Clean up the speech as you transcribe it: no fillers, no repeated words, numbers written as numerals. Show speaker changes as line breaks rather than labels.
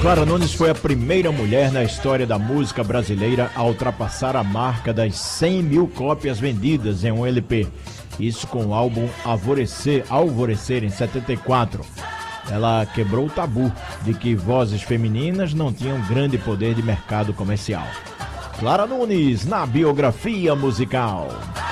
Clara Nunes foi a primeira mulher na história da música brasileira a ultrapassar a marca das 100 mil cópias vendidas em um LP. Isso com o álbum Alvorecer em 74. Ela quebrou o tabu de que vozes femininas não tinham grande poder de mercado comercial. Clara Nunes na biografia musical.